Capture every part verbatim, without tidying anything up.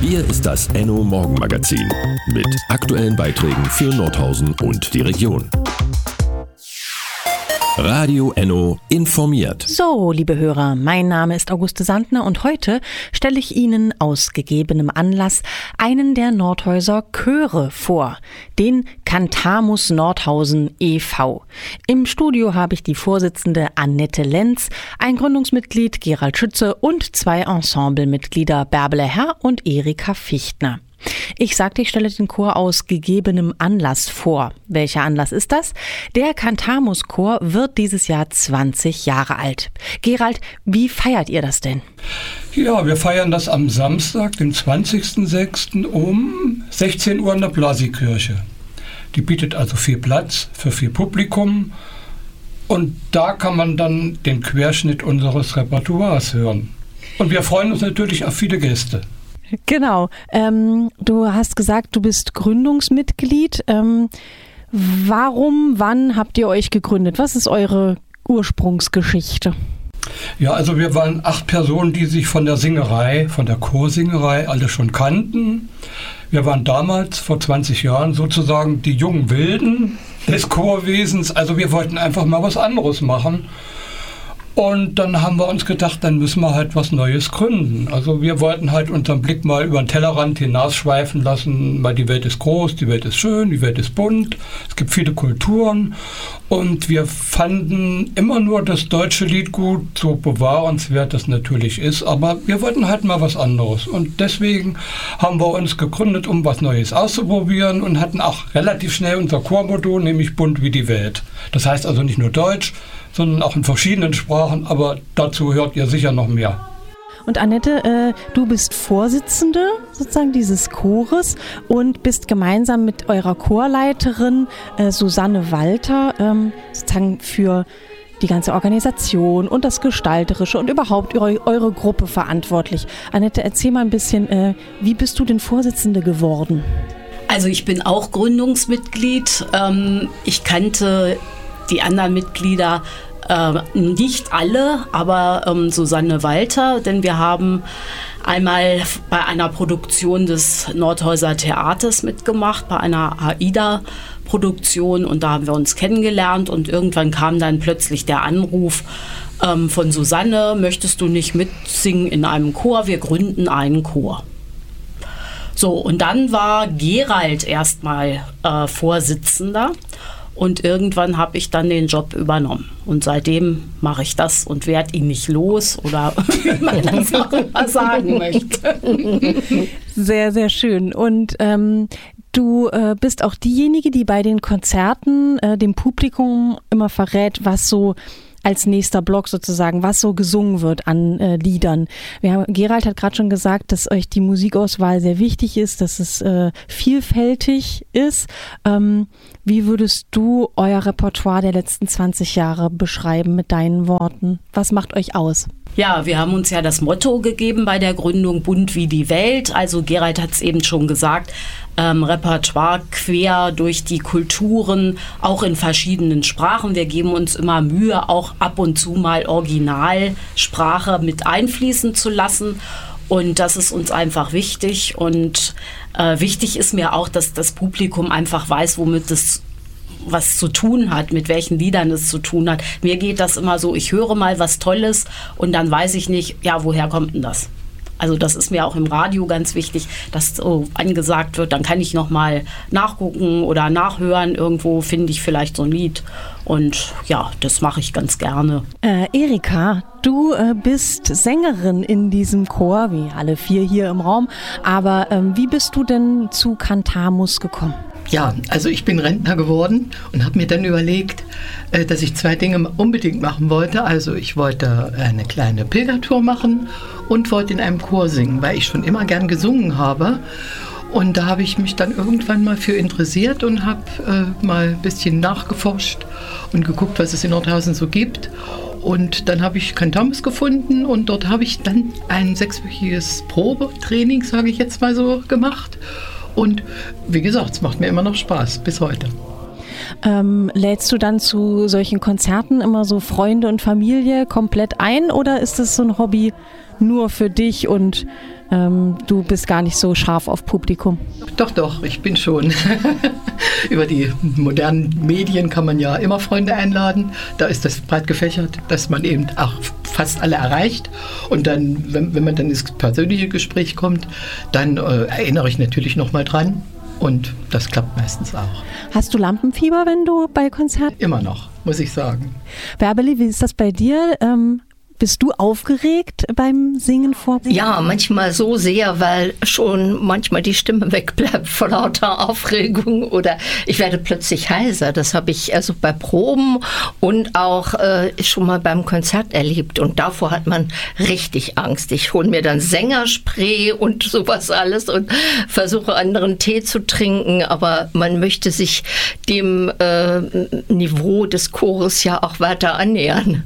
Hier ist das Enno Morgenmagazin mit aktuellen Beiträgen für Nordhausen und die Region. Radio Enno informiert. So, liebe Hörer, mein Name ist Auguste Sandner und heute stelle ich Ihnen aus gegebenem Anlass einen der Nordhäuser Chöre vor, den Cantamus Nordhausen e V Im Studio habe ich die Vorsitzende Annette Lenz, ein Gründungsmitglied Gerald Schütze und zwei Ensemblemitglieder Bärbele Herr und Erika Fichtner. Ich sagte, ich stelle den Chor aus gegebenem Anlass vor. Welcher Anlass ist das? Der Cantamus-Chor wird dieses Jahr zwanzig Jahre alt. Gerald, wie feiert ihr das denn? Ja, wir feiern das am Samstag, den zwanzigsten sechsten um sechzehn Uhr in der Blasikirche. Die bietet also viel Platz für viel Publikum und da kann man dann den Querschnitt unseres Repertoires hören. Und wir freuen uns natürlich auf viele Gäste. Genau. Ähm, du hast gesagt, du bist Gründungsmitglied. Ähm, warum, wann habt ihr euch gegründet? Was ist eure Ursprungsgeschichte? Ja, also wir waren acht Personen, die sich von der Singerei, von der Chorsingerei alle schon kannten. Wir waren damals, vor zwanzig Jahren, sozusagen die jungen Wilden des Chorwesens. Also wir wollten einfach mal was anderes machen. Und dann haben wir uns gedacht, dann müssen wir halt was Neues gründen. Also wir wollten halt unseren Blick mal über den Tellerrand hinausschweifen lassen, weil die Welt ist groß, die Welt ist schön, die Welt ist bunt, es gibt viele Kulturen und wir fanden immer nur das deutsche Lied gut, so bewahrenswert das natürlich ist, aber wir wollten halt mal was anderes. Und deswegen haben wir uns gegründet, um was Neues auszuprobieren und hatten auch relativ schnell unser Chormotto, nämlich bunt wie die Welt. Das heißt also nicht nur Deutsch, sondern auch in verschiedenen Sprachen, aber dazu hört ihr sicher noch mehr. Und Annette, äh, du bist Vorsitzende sozusagen dieses Chores und bist gemeinsam mit eurer Chorleiterin äh, Susanne Walter ähm, sozusagen für die ganze Organisation und das Gestalterische und überhaupt eure, eure Gruppe verantwortlich. Annette, erzähl mal ein bisschen, äh, wie bist du denn Vorsitzende geworden? Also ich bin auch Gründungsmitglied. Ähm, ich kannte die anderen Mitglieder äh, nicht alle, aber ähm, Susanne Walter, denn wir haben einmal bei einer Produktion des Nordhäuser Theaters mitgemacht, bei einer AIDA-Produktion und da haben wir uns kennengelernt und irgendwann kam dann plötzlich der Anruf ähm, von Susanne, möchtest du nicht mitsingen in einem Chor, wir gründen einen Chor. So, und dann war Gerald erstmal äh, Vorsitzender. Und irgendwann habe ich dann den Job übernommen. Und seitdem mache ich das und werde ihn nicht los oder wie man das auch immer sagen möchte. Sehr, sehr schön. Und ähm, du äh, bist auch diejenige, die bei den Konzerten äh, dem Publikum immer verrät, was so als nächster Block sozusagen, was so gesungen wird an äh, Liedern. Wir haben, Gerald hat gerade schon gesagt, dass euch die Musikauswahl sehr wichtig ist, dass es äh, vielfältig ist. Ähm, wie würdest du euer Repertoire der letzten zwanzig Jahre beschreiben mit deinen Worten? Was macht euch aus? Ja, wir haben uns ja das Motto gegeben bei der Gründung, bunt wie die Welt. Also Gerald hat es eben schon gesagt, ähm, Repertoire quer durch die Kulturen, auch in verschiedenen Sprachen. Wir geben uns immer Mühe, auch ab und zu mal Originalsprache mit einfließen zu lassen. Und das ist uns einfach wichtig. Und äh, wichtig ist mir auch, dass das Publikum einfach weiß, womit es was zu tun hat, mit welchen Liedern es zu tun hat. Mir geht das immer so, ich höre mal was Tolles und dann weiß ich nicht, ja, woher kommt denn das? Also das ist mir auch im Radio ganz wichtig, dass so angesagt wird, dann kann ich nochmal nachgucken oder nachhören, irgendwo finde ich vielleicht so ein Lied und ja, das mache ich ganz gerne. Äh, Erika, du äh, bist Sängerin in diesem Chor, wie alle vier hier im Raum, aber ähm, wie bist du denn zu Cantamus gekommen? Ja, also ich bin Rentner geworden und habe mir dann überlegt, äh, dass ich zwei Dinge unbedingt machen wollte. Also ich wollte eine kleine Pilgertour machen und wollte in einem Chor singen, weil ich schon immer gern gesungen habe. Und da habe ich mich dann irgendwann mal für interessiert und habe äh, mal ein bisschen nachgeforscht und geguckt, was es in Nordhausen so gibt. Und dann habe ich Cantamus gefunden und dort habe ich dann ein sechswöchiges Probetraining, sage ich jetzt mal so, gemacht. Und wie gesagt, es macht mir immer noch Spaß, bis heute. Ähm, lädst du dann zu solchen Konzerten immer so Freunde und Familie komplett ein oder ist das so ein Hobby nur für dich und ähm, du bist gar nicht so scharf auf Publikum? Doch, doch, ich bin schon. Über die modernen Medien kann man ja immer Freunde einladen. Da ist das breit gefächert, dass man eben auch fast alle erreicht. Und dann, wenn, wenn man dann ins persönliche Gespräch kommt, dann äh, erinnere ich natürlich nochmal dran. Und das klappt meistens auch. Hast du Lampenfieber, wenn du bei Konzerten? Immer noch, muss ich sagen. Bärbele, wie ist das bei dir? Ähm Bist du aufgeregt beim Singen vor? Ja, manchmal so sehr, weil schon manchmal die Stimme wegbleibt vor lauter Aufregung oder ich werde plötzlich heiser. Das habe ich also bei Proben und auch äh, schon mal beim Konzert erlebt. Und davor hat man richtig Angst. Ich hole mir dann Sängerspray und sowas alles und versuche anderen Tee zu trinken. Aber man möchte sich dem äh, Niveau des Chores ja auch weiter annähern.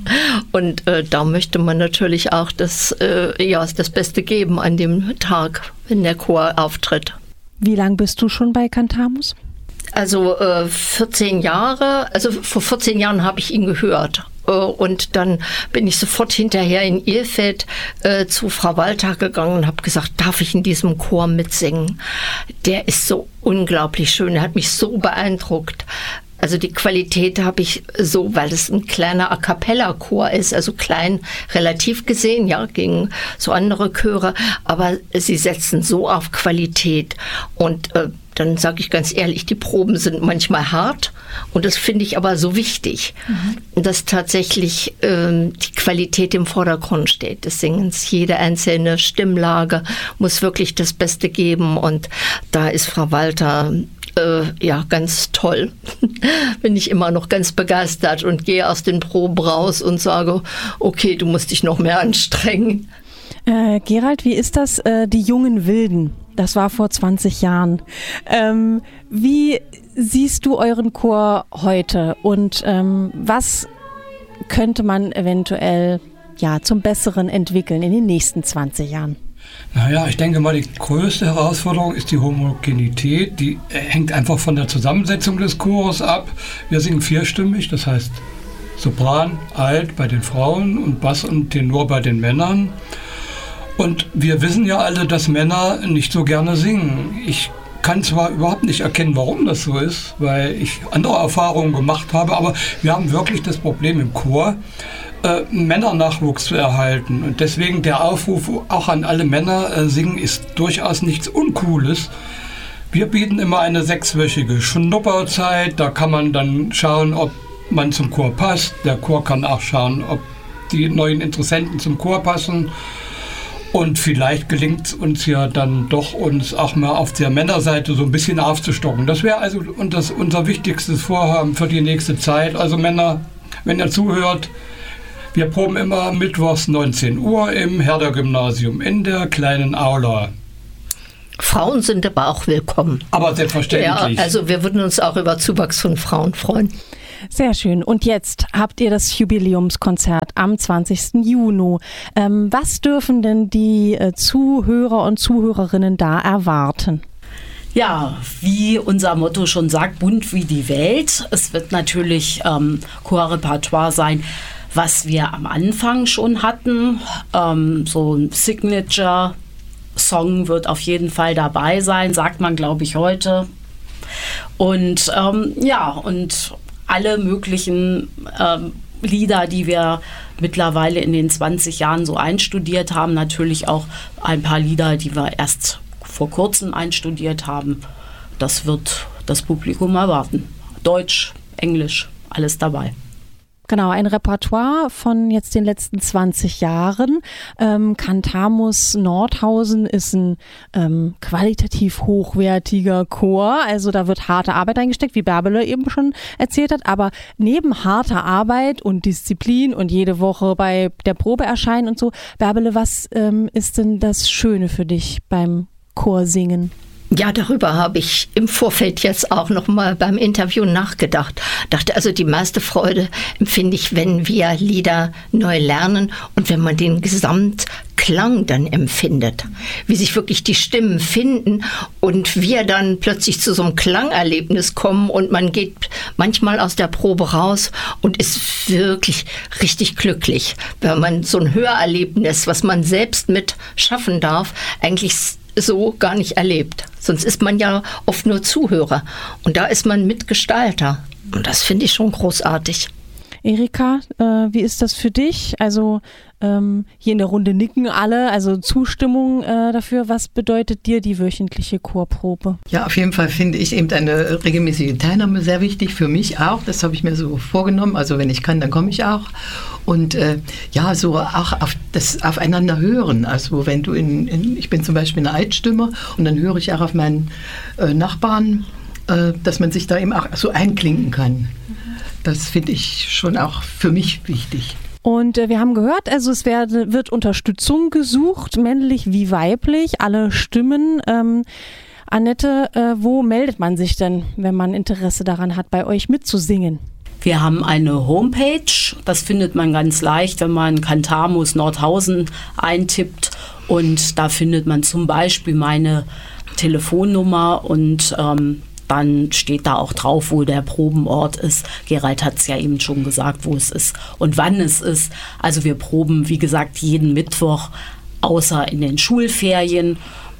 Und äh, da möchte man natürlich auch das, äh, ja, das Beste geben an dem Tag, wenn der Chor auftritt. Wie lange bist du schon bei Cantamus? Also äh, vierzehn Jahre, also vor vierzehn Jahren habe ich ihn gehört. Äh, und dann bin ich sofort hinterher in Ilfeld äh, zu Frau Walter gegangen und habe gesagt, darf ich in diesem Chor mitsingen? Der ist so unglaublich schön, er hat mich so beeindruckt. Also die Qualität habe ich so, weil es ein kleiner A-Cappella-Chor ist, also klein relativ gesehen, ja, gegen so andere Chöre, aber sie setzen so auf Qualität und äh, dann sage ich ganz ehrlich, die Proben sind manchmal hart und das finde ich aber so wichtig, mhm. dass tatsächlich äh, die Qualität im Vordergrund steht des Singens. Jede einzelne Stimmlage muss wirklich das Beste geben und da ist Frau Walter Äh, ja, ganz toll. Bin ich immer noch ganz begeistert und gehe aus den Proben raus und sage, okay, du musst dich noch mehr anstrengen. Äh, Gerald, wie ist das, äh, die jungen Wilden? Das war vor zwanzig Jahren. Ähm, wie siehst du euren Chor heute und ähm, was könnte man eventuell ja, zum Besseren entwickeln in den nächsten zwanzig Jahren? Naja, ich denke mal, die größte Herausforderung ist die Homogenität. Die hängt einfach von der Zusammensetzung des Chores ab. Wir singen vierstimmig, das heißt Sopran, Alt bei den Frauen und Bass und Tenor bei den Männern. Und wir wissen ja alle, dass Männer nicht so gerne singen. Ich kann zwar überhaupt nicht erkennen, warum das so ist, weil ich andere Erfahrungen gemacht habe, aber wir haben wirklich das Problem im Chor, Äh, Männernachwuchs zu erhalten. Und deswegen der Aufruf auch an alle Männer, äh, singen ist durchaus nichts Uncooles. Wir bieten immer eine sechswöchige Schnupperzeit, da kann man dann schauen, ob man zum Chor passt. Der Chor kann auch schauen, ob die neuen Interessenten zum Chor passen. Und vielleicht gelingt es uns ja dann doch, uns auch mal auf der Männerseite so ein bisschen aufzustocken. Das wäre also das, unser wichtigstes Vorhaben für die nächste Zeit. Also Männer, wenn ihr zuhört, wir proben immer mittwochs neunzehn Uhr im Herder-Gymnasium in der kleinen Aula. Frauen sind aber auch willkommen. Aber selbstverständlich. Ja, also wir würden uns auch über Zuwachs von Frauen freuen. Sehr schön. Und jetzt habt ihr das Jubiläumskonzert am zwanzigsten Juni. Ähm, was dürfen denn die äh, Zuhörer und Zuhörerinnen da erwarten? Ja, wie unser Motto schon sagt, bunt wie die Welt. Es wird natürlich ähm, Chorrepertoire sein, was wir am Anfang schon hatten. Ähm, so ein Signature-Song wird auf jeden Fall dabei sein, sagt man, glaube ich, heute. Und ähm, ja, und alle möglichen ähm, Lieder, die wir mittlerweile in den zwanzig Jahren so einstudiert haben. Natürlich auch ein paar Lieder, die wir erst vor kurzem einstudiert haben. Das wird das Publikum erwarten. Deutsch, Englisch, alles dabei. Genau, ein Repertoire von jetzt den letzten zwanzig Jahren. Ähm, Cantamus Nordhausen ist ein ähm, qualitativ hochwertiger Chor. Also da wird harte Arbeit eingesteckt, wie Bärbele eben schon erzählt hat. Aber neben harter Arbeit und Disziplin und jede Woche bei der Probe erscheinen und so, Bärbele, was ähm, ist denn das Schöne für dich beim Chorsingen? Ja, darüber habe ich im Vorfeld jetzt auch noch mal beim Interview nachgedacht. Dachte, also die meiste Freude empfinde ich, wenn wir Lieder neu lernen und wenn man den Gesamtklang dann empfindet. Wie sich wirklich die Stimmen finden und wir dann plötzlich zu so einem Klangerlebnis kommen und man geht manchmal aus der Probe raus und ist wirklich richtig glücklich, wenn man so ein Hörerlebnis, was man selbst mit schaffen darf, eigentlich so gar nicht erlebt. Sonst ist man ja oft nur Zuhörer. Und da ist man Mitgestalter. Und das finde ich schon großartig. Erika, äh, wie ist das für dich? Also ähm, hier in der Runde nicken alle, also Zustimmung äh, dafür. Was bedeutet dir die wöchentliche Chorprobe? Ja, auf jeden Fall finde ich eben eine regelmäßige Teilnahme sehr wichtig, für mich auch. Das habe ich mir so vorgenommen. Also wenn ich kann, dann komme ich auch. Und äh, ja, so auch auf das Aufeinander hören. Also wenn du in, in ich bin zum Beispiel eine Altstimme und dann höre ich auch auf meinen äh, Nachbarn, äh, dass man sich da eben auch so einklinken kann. Das finde ich schon auch für mich wichtig. Und äh, wir haben gehört, also es werde, wird Unterstützung gesucht, männlich wie weiblich, alle Stimmen. Ähm, Annette, äh, wo meldet man sich denn, wenn man Interesse daran hat, bei euch mitzusingen? Wir haben eine Homepage, das findet man ganz leicht, wenn man Cantamus Nordhausen eintippt. Und da findet man zum Beispiel meine Telefonnummer und ähm, dann steht da auch drauf, wo der Probenort ist. Gerald hat es ja eben schon gesagt, wo es ist und wann es ist. Also wir proben, wie gesagt, jeden Mittwoch, außer in den Schulferien,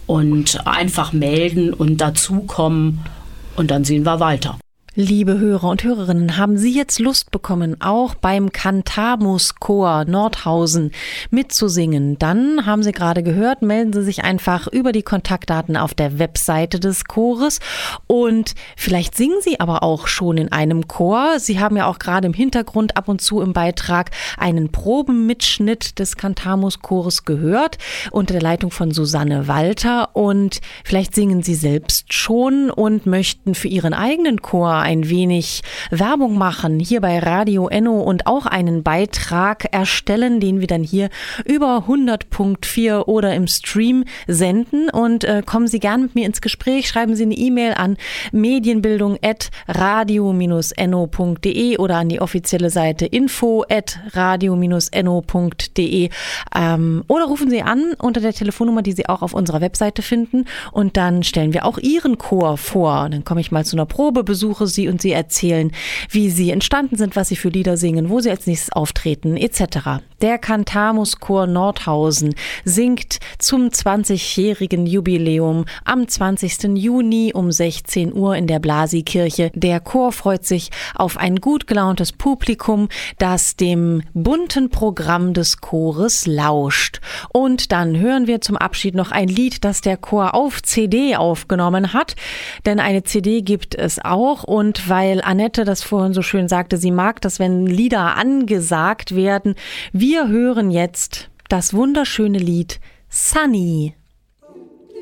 und einfach melden und dazukommen und dann sehen wir weiter. Liebe Hörer und Hörerinnen, haben Sie jetzt Lust bekommen, auch beim Cantamus Chor Nordhausen mitzusingen? Dann haben Sie gerade gehört, melden Sie sich einfach über die Kontaktdaten auf der Webseite des Chores und vielleicht singen Sie aber auch schon in einem Chor. Sie haben ja auch gerade im Hintergrund ab und zu im Beitrag einen Probenmitschnitt des Cantamus Chores gehört unter der Leitung von Susanne Walter und vielleicht singen Sie selbst schon und möchten für Ihren eigenen Chor ein wenig Werbung machen, hier bei Radio Enno und auch einen Beitrag erstellen, den wir dann hier über hundert Komma vier oder im Stream senden. Und äh, kommen Sie gern mit mir ins Gespräch, schreiben Sie eine E-Mail an medienbildung at radio dash enno punkt de oder an die offizielle Seite info at radio dash enno punkt de ähm, oder rufen Sie an unter der Telefonnummer, die Sie auch auf unserer Webseite finden, und dann stellen wir auch Ihren Chor vor. Dann komme ich mal zu einer Probe, besuche Sie und Sie erzählen, wie Sie entstanden sind, was Sie für Lieder singen, wo Sie als nächstes auftreten, et cetera. Der Cantamus Chor Nordhausen singt zum zwanzigjährigen Jubiläum am zwanzigsten Juni um sechzehn Uhr in der Blasi-Kirche. Der Chor freut sich auf ein gut gelauntes Publikum, das dem bunten Programm des Chores lauscht. Und dann hören wir zum Abschied noch ein Lied, das der Chor auf C D aufgenommen hat, denn eine C D gibt es auch. Und weil Annette das vorhin so schön sagte, sie mag das, wenn Lieder angesagt werden. Wir hören jetzt das wunderschöne Lied Sunny.